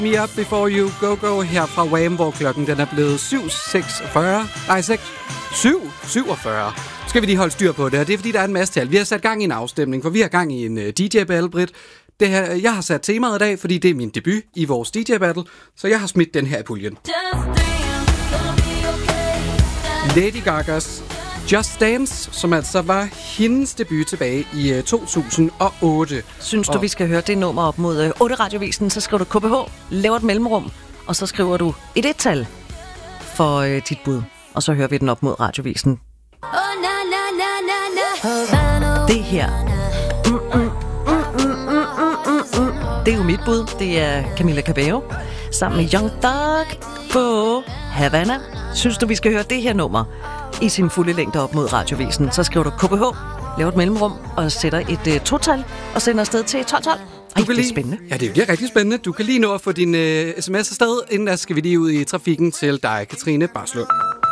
Me Up Before You Go Go her fra Wham, hvor klokken den er blevet 7:47. Skal vi lige holde styr på det, og det er fordi, der er en masse tal. Vi har sat gang i en afstemning, for vi har gang i en DJ-battle, Britt. Det her, jeg har sat temaet i dag, fordi det er min debut i vores DJ-battle, så jeg har smidt den her i puljen. Lady Gagas Just Dance, som altså var hendes debut tilbage i 2008. Synes du, vi skal høre det nummer op mod 8 Radiovisen, så skriver du KBH, laver et mellemrum, og så skriver du et et-tal for dit bud. Og så hører vi den op mod Radiovisen. Det her. Det er jo mit bud. Det er Camila Cabello sammen med Young Thug på Havana. Synes du, vi skal høre det her nummer i sin fulde længde op mod Radiovisen, så skriver du KBH, laver et mellemrum og sætter et total og sender afsted til 1212. Det er spændende. Ja, det er rigtig spændende. Du kan lige nå at få din sms afsted, inden der skal vi lige ud i trafikken til dig, Katrine Barslund.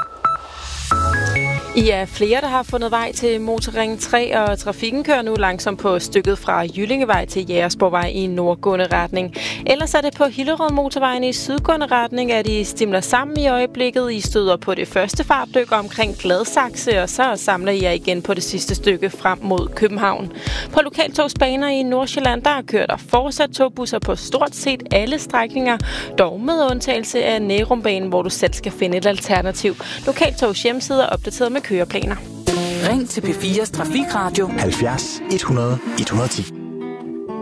I er flere, der har fundet vej til Motorring 3, og trafikken kører nu langsomt på stykket fra Jyllingevej til Jægersborgvej i nordgående retning. Ellers er det på Hillerød Motorvejen i sydgående retning, at I stimler sammen i øjeblikket. I støder på det første fartdyk omkring Gladsaxe, og så samler I jer igen på det sidste stykke frem mod København. På lokaltogsbaner i Nordsjælland, der kører der fortsat togbusser på stort set alle strækninger, dog med undtagelse af Nærumbanen, hvor du selv skal finde et alternativ. Lokaltogs hjemmeside er opdateret med køreplaner. Ring til P4's Trafikradio 70 100 110.